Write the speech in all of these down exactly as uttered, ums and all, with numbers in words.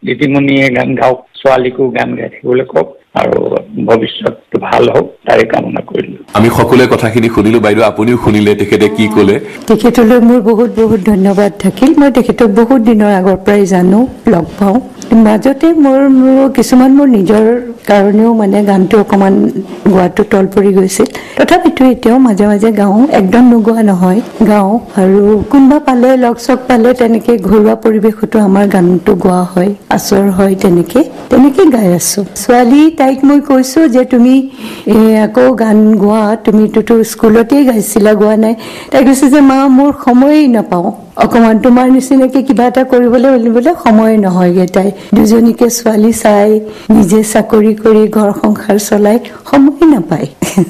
দিদিমণিয়ে গান গাওক, ছোৱালীকো গান গাই থাকিবলৈ কওক আৰু ভৱিষ্যতটো ভাল হওক তাৰে কামনা কৰিলো। আমি সকলোৱে কথাখিনি শুনিলো। বাইদেউ আপুনিও শুনিলে তেখেতে কি ক'লে। তেখেতলৈ মোৰ বহুত বহুত ধন্যবাদ থাকিল। মই তেখেতক বহুত দিনৰ আগৰ পৰাই জানো, লগ পাওঁ। মাজতে মোৰ কিছুমান মোৰ নিজৰ কাৰণেও মানে গানটো অকণমান গোৱাটো তল পৰি গৈছিল। তথাপিতো এতিয়াও মাজে মাজে গাওঁ, একদম নোগোৱা নহয়, গাওঁ। আৰু কোনোবা পালে, লগ চগ পালে তেনেকে ঘৰুৱা পৰিৱেশতো আমাৰ গানটো গোৱা হয়, আচৰ হয়, তেনেকে তেনেকে গাই আছো। ছোৱালী তাইক মই কৈছো যে তুমি এ আকৌ গান গোৱা, তুমিতোতো স্কুলতেই গাইছিলা, গোৱা নাই। তাই কৈছে যে মা মোৰ সময়েই নাপাওঁ, অকণমান তোমাৰ নিচিনাকে কিবা এটা কৰিবলৈ বুলিবলৈ সময় নহয়গে। তাই দুজনীকে ছোৱালী চাই, নিজে চাকৰি কৰি ঘৰ সংসাৰ চলাই সময় নাপায়।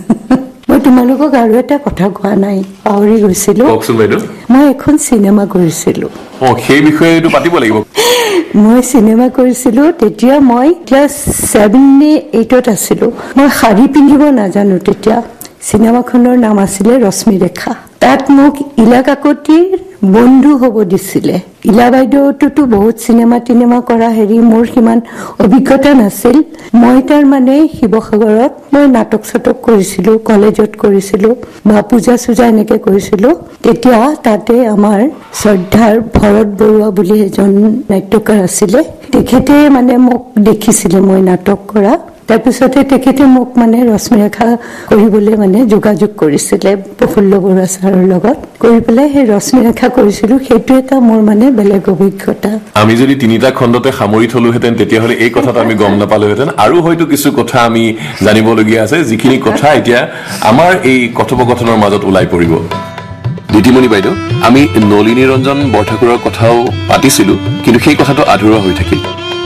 মই তোমালোকক আৰু এটা কথা কোৱা নাই, পাহৰি গৈছিলো। কওকচোন বাইদেউ। মই এখন চিনেমা কৰিছিলো। অ সেই বিষয়েটো পাতিব লাগিব। মই চিনেমা কৰিছিলো, তেতিয়া মই ক্লাছ ছেভেন নে এইটত আছিলো। মই শাৰী পিন্ধিব নাজানো তেতিয়া। চিনেমাখনৰ নাম আছিলে ৰশ্মিৰেখা। তাত মোক ইলা কাকতিৰ বন্ধু হ'ব দিছিলে। ইলা বাইদেউটোতো বহুত চিনেমা টিনেমা কৰা হেৰি, মোৰ সিমান অভিজ্ঞতা নাছিল। মই তাৰ মানে শিৱসাগৰত মই নাটক চাটক কৰিছিলো, কলেজত কৰিছিলো বা পূজা চূজা এনেকে কৰিছিলো। তেতিয়া তাতে আমাৰ শ্ৰদ্ধাৰ ভৰত বৰুৱা বুলি এজন নাট্যকাৰ আছিলে। তেখেতে মানে মোক দেখিছিলে মই নাটক কৰা। তাৰপিছতে তেখেতে মোক মানে ৰশ্মিৰেখা কৰিবলৈ মানে যোগাযোগ কৰিছিলে প্ৰফুল্ল বৰুৱা ছাৰৰ লগত। কৰি পেলাই সেই ৰশ্মিৰেখা কৰিছিলো। সেইটো এটা মোৰ মানে বেলেগ অভিজ্ঞতা। আমি যদি তিনিটা খণ্ডতে সামৰি থলোহেঁতেন তেতিয়াহ'লে এই কথাটো আমি গম নাপালোহেঁতেন। আৰু হয়তো কিছু কথা আমি জানিবলগীয়া আছে, যিখিনি কথা এতিয়া আমাৰ এই কথোপকথনৰ মাজত ওলাই পৰিব। দিদিমণি বাইদেউ, আমি নলিনী ৰঞ্জন বৰঠাকুৰৰ কথাও পাতিছিলো, কিন্তু সেই কথাটো আধৰুৱা হৈ থাকিল।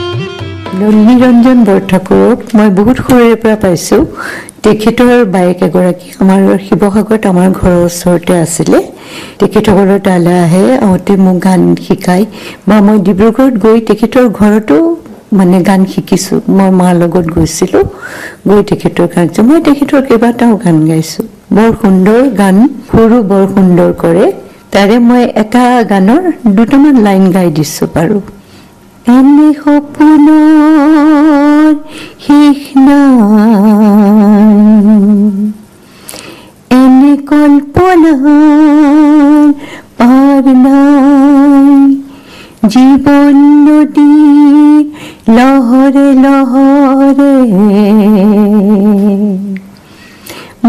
নলিনী ৰঞ্জন বৰঠাকুৰক মই বহুত সৰুৰে পৰা পাইছো। তেখেতৰ বায়েক এগৰাকী আমাৰ শিৱসাগৰত আমাৰ ঘৰৰ ওচৰতে আছিলে। তেখেতসকলৰ তালৈ আহে, আহোঁতে মোক গান শিকায় বা মই ডিব্ৰুগড়ত গৈ তেখেতৰ ঘৰতো মানে গান শিকিছো। মই মাৰ লগত গৈছিলো, গৈ তেখেতৰ গাইছো। মই তেখেতৰ কেইবাটাও গান গাইছো। বৰ সুন্দৰ গান, সুৰো বৰ সুন্দৰ কৰে। তাৰে মই এটা গানৰ দুটামান লাইন গাই দিছো বাৰু। এনে সপোনৰ শেষ নাই, এনে কল্পনাৰ পাৰ নাই, জীৱন নদী লহৰে লহৰে